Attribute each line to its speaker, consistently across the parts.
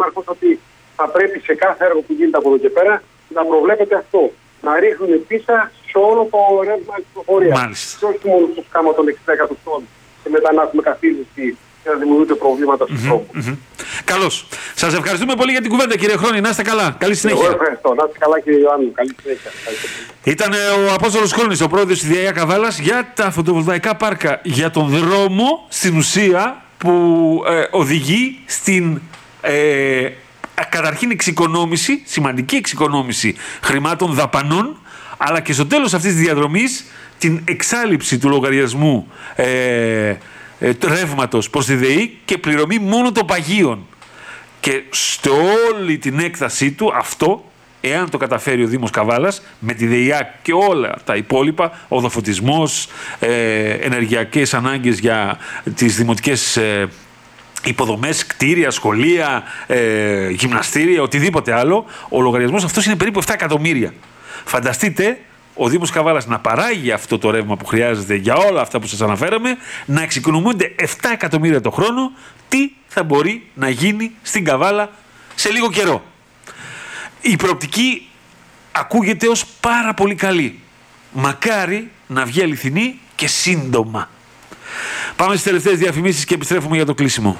Speaker 1: Δήμαρχος ότι θα πρέπει σε κάθε έργο που γίνεται από εδώ και πέρα να προβλέπεται αυτό. Να ρίχνουν πίσω σε όλο το ρεύμα της κυκλοφορίας. Και όχι μόνο στους κάμα των 60 εκατοστών και μετά να έχουμε καθίζηση και να δημιουργούνται προβλήματα στους τρόπους.
Speaker 2: Καλώς. Σας ευχαριστούμε πολύ για την κουβέντα, κύριε Χρόνη. Να είστε καλά. Καλή συνέχεια.
Speaker 1: Εγώ ευχαριστώ. Να είστε καλά, κύριε Ιωάννου. Καλή συνέχεια.
Speaker 2: Ήταν ο Απόστολος Χρόνης, ο πρόεδρος της ΔΙΑ Καβάλας, για τα φωτοβολταϊκά πάρκα, για τον δρόμο στην ουσία που οδηγεί στην καταρχήν εξοικονόμηση, σημαντική εξοικονόμηση χρημάτων δαπανών, αλλά και στο τέλος αυτής της διαδρομής την εξάλειψη του λογαριασμού ρεύματος προς τη ΔΕΗ και πληρωμή μόνο των παγίων. Και σε όλη την έκτασή του αυτό, εάν το καταφέρει ο Δήμος Καβάλας, με τη ΔΕΙΑ και όλα τα υπόλοιπα, οδοφωτισμός, ενεργειακές ανάγκες για τις δημοτικές υποδομές, κτίρια, σχολεία, γυμναστήρια, οτιδήποτε άλλο, ο λογαριασμός αυτός είναι περίπου 7 εκατομμύρια. Φανταστείτε ο Δήμος Καβάλας να παράγει αυτό το ρεύμα που χρειάζεται για όλα αυτά που σας αναφέραμε, να εξοικονομούνται 7 εκατομμύρια το χρόνο. Τι θα μπορεί να γίνει στην Καβάλα σε λίγο καιρό? Η προοπτική ακούγεται ως πάρα πολύ καλή. Μακάρι να βγει αληθινή και σύντομα. Πάμε στις τελευταίες διαφημίσεις και επιστρέφουμε για το κλείσιμο.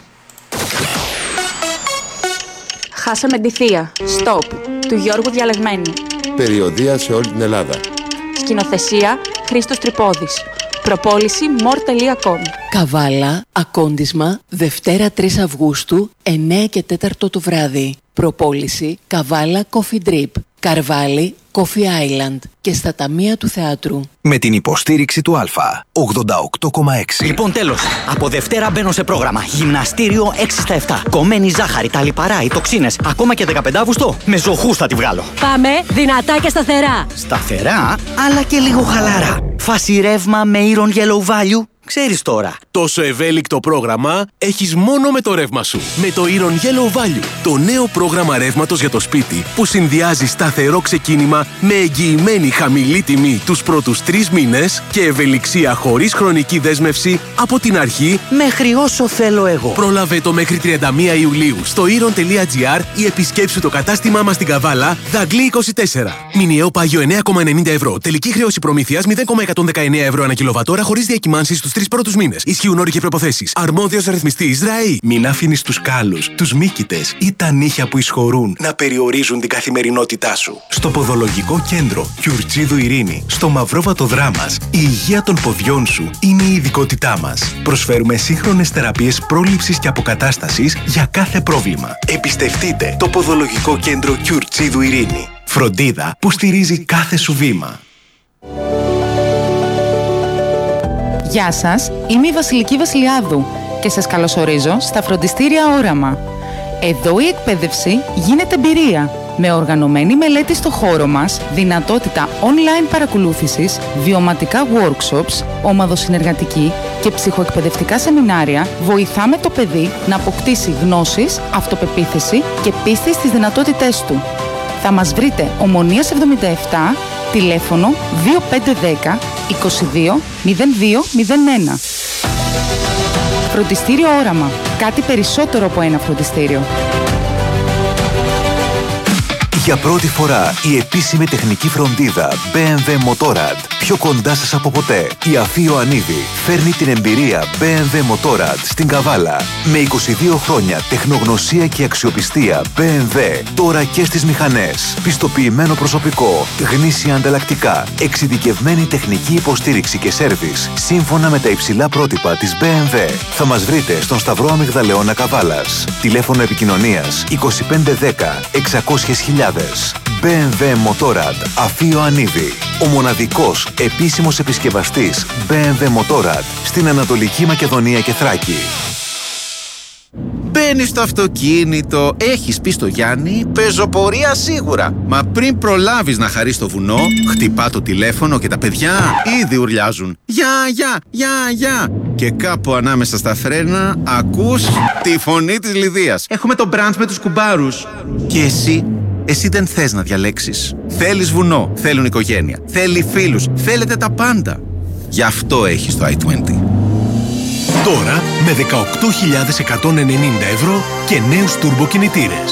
Speaker 3: Χάσαμε τη θεία. Stop. Του Γιώργου Διαλεγμένη.
Speaker 4: Περιοδεία σε όλη την Ελλάδα.
Speaker 3: Σκηνοθεσία Χρήστος Τρυπώδης. Προπόληση more.com.
Speaker 5: Καβάλα, ακόντισμα, Δευτέρα 3 Αυγούστου, 9 και 4 το βράδυ. Προπόληση Καβάλα Coffee Drip. Καρβάλι Coffee Island και στα ταμεία του θεάτρου.
Speaker 6: Με την υποστήριξη του Α. 88,6.
Speaker 7: Λοιπόν, τέλος. Από Δευτέρα μπαίνω σε πρόγραμμα. Γυμναστήριο 6 στα 7. Κομμένη ζάχαρη, τα λιπαρά, οι τοξίνες. Ακόμα και 15 Αυγούστου. Με ζωχούς θα τη βγάλω.
Speaker 8: Πάμε δυνατά και σταθερά.
Speaker 7: Σταθερά, αλλά και λίγο χαλαρά. Φάση ρεύμα με Iron Yellow Value. Ξέρεις τώρα.
Speaker 9: Τόσο ευέλικτο πρόγραμμα έχεις μόνο με το ρεύμα σου. Με το Iron Yellow Value, το νέο πρόγραμμα ρεύματος για το σπίτι που συνδυάζει σταθερό ξεκίνημα με εγγυημένη χαμηλή τιμή τους πρώτους 3 μήνες και ευελιξία χωρίς χρονική δέσμευση από την αρχή
Speaker 7: μέχρι όσο θέλω εγώ.
Speaker 9: Πρόλαβε το μέχρι 31 Ιουλίου στο iron.gr ή επισκέψου το κατάστημά μας στην Καβάλα, Δαγκλή 24. Μηνιαίο πάγιο 9,90 ευρώ. Τελική χρέωση προμήθειας 0,119 ευρώ ανά κιλοβατόρα χωρίς διακυμάνσεις στους 3 πρώτους μήνες. Ισχύουν όροι και προϋποθέσεις. Αρμόδιος ρυθμιστής ΡΑΗ.
Speaker 6: Μην αφήνεις τους κάλους, τους μύκητες ή τα νύχια που εισχωρούν να περιορίζουν την καθημερινότητά σου. Στο Ποδολογικό Κέντρο Κιουρτσίδου Ειρήνη, στο Μαυρόβατο Δράμας, η υγεία των ποδιών σου είναι η ειδικότητά μας. Προσφέρουμε σύγχρονες θεραπείες πρόληψης και αποκατάστασης για κάθε πρόβλημα. Εμπιστευτείτε το Ποδολογικό Κέντρο Κιουρτσίδου Ειρήνη. Φροντίδα που στηρίζει κάθε σου βήμα.
Speaker 10: Γεια σας, είμαι η Βασιλική Βασιλιάδου και σας καλωσορίζω στα φροντιστήρια Όραμα. Εδώ η εκπαίδευση γίνεται εμπειρία, με οργανωμένη μελέτη στο χώρο μας, δυνατότητα online παρακολούθησης, βιωματικά workshops, ομαδοσυνεργατική και ψυχοεκπαιδευτικά σεμινάρια. Βοηθάμε το παιδί να αποκτήσει γνώσεις, αυτοπεποίθηση και πίστη στις δυνατότητές του. Θα μας βρείτε Ομονίας 77, τηλέφωνο 2510 22 0201. Φροντιστήριο Όραμα. Κάτι περισσότερο από ένα φροντιστήριο.
Speaker 6: Για πρώτη φορά η επίσημη τεχνική φροντίδα BMW Motorrad. Πιο κοντά σας από ποτέ. Η Αφή Ιωαννίδη φέρνει την εμπειρία BMW Motorrad στην Καβάλα. Με 22 χρόνια τεχνογνωσία και αξιοπιστία BMW. Τώρα και στις μηχανές. Πιστοποιημένο προσωπικό. Γνήσια ανταλλακτικά. Εξειδικευμένη τεχνική υποστήριξη και σέρβις. Σύμφωνα με τα υψηλά πρότυπα της BMW. Θα μας βρείτε στον Σταυρό Αμυγδαλεώνα Καβάλας. Τηλέφωνο επικοινωνίας 2510 600.000. BMW Motorrad Αφή Ιωαννίδη. Ο μοναδικός επίσημος επισκευαστής BMW Motorrad στην Ανατολική Μακεδονία και Θράκη.
Speaker 11: Μπαίνεις στο αυτοκίνητο, έχεις πει στο Γιάννη, πεζοπορία σίγουρα. Μα πριν προλάβεις να χαρείς το βουνό, χτυπά το τηλέφωνο και τα παιδιά ήδη ουρλιάζουν. Γεια. Και κάπου ανάμεσα στα φρένα ακούς τη φωνή της Λιδίας. Έχουμε το μπραντς με τους κουμπάρους. Και εσύ δεν θες να διαλέξεις. Θέλεις βουνό, θέλουν οικογένεια, θέλει φίλους, θέλετε τα πάντα. Γι' αυτό έχεις το i20.
Speaker 9: Τώρα με 18.190 ευρώ και νέους τουρμποκινητήρες.